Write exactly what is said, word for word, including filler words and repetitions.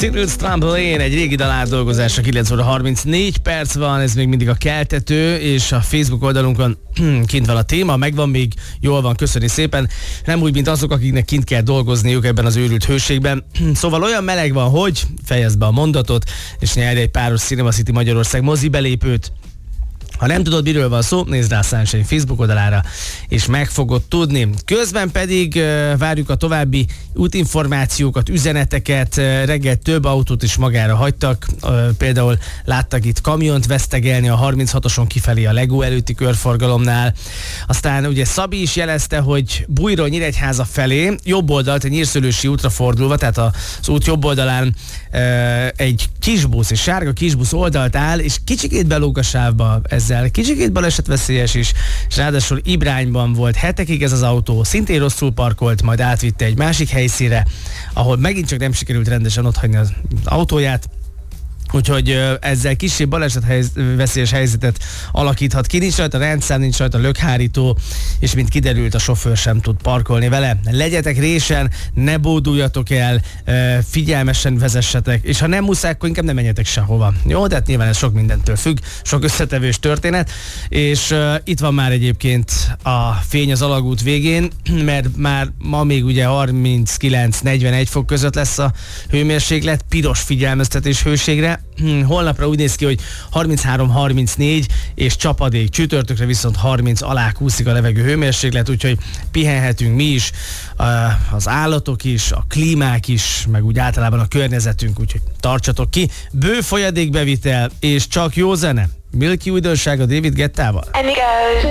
Cyril Trampoline, egy régi dal átdolgozása, kilenc óra harmincnégy perc van, ez még mindig a keltető, és a Facebook oldalunkon kint van a téma, megvan még, jól van, köszöni szépen. Nem úgy, mint azok, akiknek kint kell dolgozniuk ebben az őrült hőségben. Szóval olyan meleg van, hogy fejezd be a mondatot, és nyerj egy páros Cinema City Magyarország mozi belépőt. Ha nem tudod, miről van szó, nézd rá a Sunshine Facebook oldalára, és meg fogod tudni. Közben pedig uh, várjuk a további útinformációkat, üzeneteket. Uh, reggel több autót is magára hagytak. Uh, például láttak itt kamiont vesztegelni a harminchatoson kifelé a Legó előtti körforgalomnál. Aztán ugye Szabi is jelezte, hogy Bújról Nyíregyháza felé, jobb oldalt, egy Nyírszőlősi útra fordulva, tehát az út jobb oldalán uh, egy kisbusz, egy sárga kisbusz oldalt áll, és kicsikét belóg a sávba ezzel. Kicsikét balesetveszélyes is, és ráadásul Ibrányban volt hetekig ez az autó, szintén rosszul parkolt, majd átvitte egy másik helyszínre, ahol megint csak nem sikerült rendesen otthagyni az autóját. Úgyhogy ezzel kisebb balesetveszélyes helyzetet alakíthat ki. Nincs rajta rendszám, nincs rajta lökhárító, és mint kiderült, a sofőr sem tud parkolni vele. Legyetek résen, ne bóduljatok el, figyelmesen vezessetek, és ha nem muszáj, akkor inkább nem menjetek sehova. Jó, de hát nyilván ez sok mindentől függ, sok összetevős történet, és uh, itt van már egyébként a fény az alagút végén, mert már ma még ugye harminckilenc negyvenegy fok között lesz a hőmérséklet, piros figyelmeztetés hőségre. Hmm, holnapra úgy néz ki, hogy harminchárom harmincnégy és csapadék, csütörtökre viszont harminc alá kúszik a levegő hőmérséklet, úgyhogy pihenhetünk mi is, az állatok is, a klímák is, meg úgy általában a környezetünk, úgyhogy tartsatok ki. Bő folyadékbevitel és csak jó zene. Milky újdonsága David Guettával.